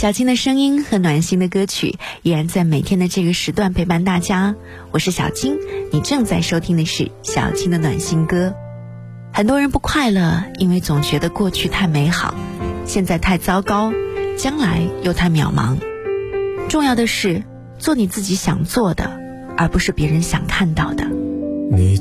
小青的声音和暖心的歌曲依然在每天的这个时段陪伴大家。我是小青，你正在收听的是小青的暖心歌。很多人不快乐，因为总觉得过去太美好，现在太糟糕，将来又太渺茫。重要的是做你自己想做的，而不是别人想看到的。 你